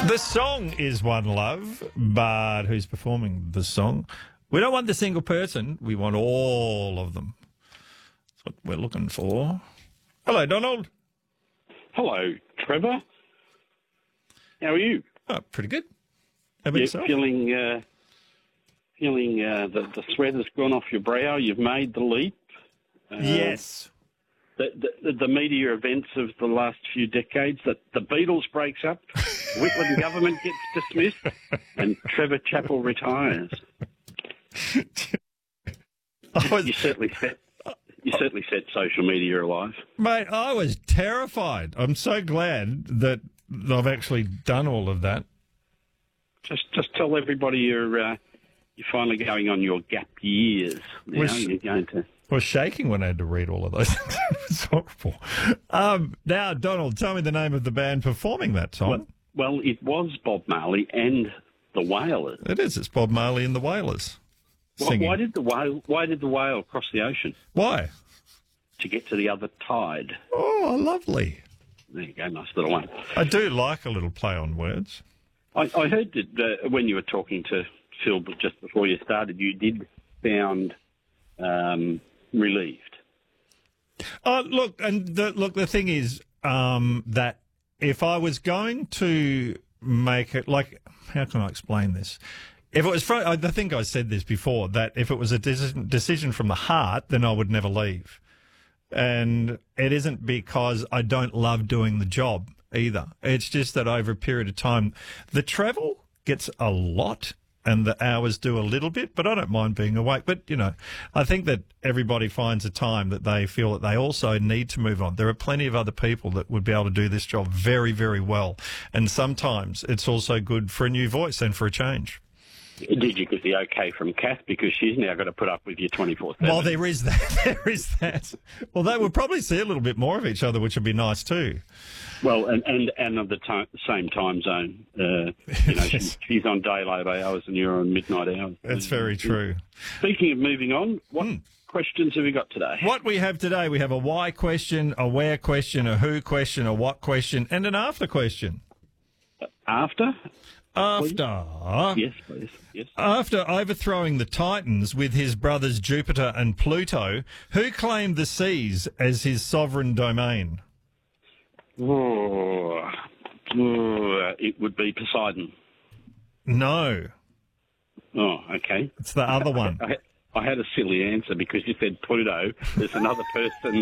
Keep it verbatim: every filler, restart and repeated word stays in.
The song is One Love, but who's performing the song? We don't want the single person. We want all of them. That's what we're looking for. Hello, Donald. Hello, Trevor. How are you? Oh, pretty good. How about You're yourself? feeling, uh, feeling uh, the, the sweat has gone off your brow. You've made the leap. Uh, Yes. The, the, the media events of the last few decades, that the Beatles breaks up, Whitlam government gets dismissed, and Trevor Chappell retires. I was, You certainly set, you certainly set social media alive. mate, I was terrified. I'm so glad that I've actually done all of that. Just, just tell everybody you're, uh, you're finally going on your gap years. You Was- know, you're going to. I was shaking when I had to read all of those things. It was horrible. Um, now, Donald, tell me the name of the band performing that song. Well, well, it was Bob Marley and the Wailers. It is. It's Bob Marley and the Wailers Why, singing. why did the whale? Why did the whale cross the ocean Why? to get to the other tide? Oh, lovely. There you go, nice little one. I do like a little play on words. I, I heard that uh, when you were talking to Phil just before you started, you did sound um, relieved. Oh, look, and the, look, the thing is um, that if I was going to make it, like, how can I explain this? If it was, from, I think I said this before, that if it was a decision, decision from the heart, then I would never leave. And it isn't because I don't love doing the job either. It's just that over a period of time, the travel gets a lot and the hours do a little bit, but I don't mind being awake. But, you know, I think that everybody finds a time that they feel that they also need to move on. There are plenty of other people that would be able to do this job very, very well. And sometimes it's also good for a new voice and for a change. Did you get the okay from Kath, because she's now got to put up with you twenty-four seven? Well, there is that. There is that. Well, they would probably see a little bit more of each other, which would be nice too. Well, and and, and of the time, same time zone. Uh, you know, she, she's on daylight hours and you're on midnight hours. That's very true. Speaking of moving on, what Hmm. questions have we got today? What we have today, we have a why question, a where question, a who question, a what question, and an after question. After? After, Yes, please. Yes. after overthrowing the Titans with his brothers Jupiter and Pluto, who claimed the seas as his sovereign domain? Oh, oh, it would be Poseidon. No, Oh, okay. it's the other one. I, I had a silly answer because you said Pluto. There's another person